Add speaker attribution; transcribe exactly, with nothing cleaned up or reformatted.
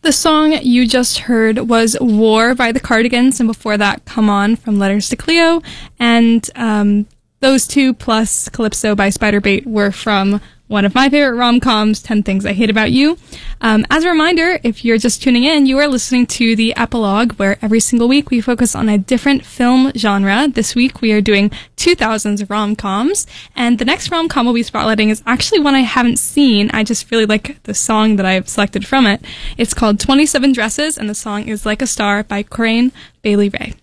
Speaker 1: The song you just heard was War by the Cardigans, and before that, Come On from Letters to Cleo. And um, those two plus Calypso by Spiderbait were from one of my favorite rom-coms, ten Things I Hate About You. Um, as a reminder, if you're just tuning in, you are listening to the Epilogue, where every single week we focus on a different film genre. This week we are doing two thousands rom-coms, and the next rom-com we'll be spotlighting is actually one I haven't seen. I just really like the song that I've selected from it. It's called twenty-seven Dresses, and the song is Like a Star by Corinne Bailey Rae.